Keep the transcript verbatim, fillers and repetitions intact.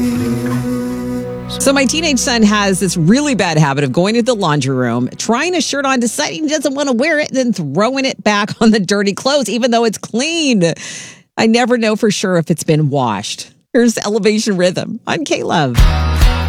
So my teenage son has this really bad habit of going to the laundry room, trying a shirt on, deciding he doesn't want to wear it, then throwing it back on the dirty clothes, even though it's clean. I never know for sure if it's been washed. Here's Elevation Rhythm on K-Love.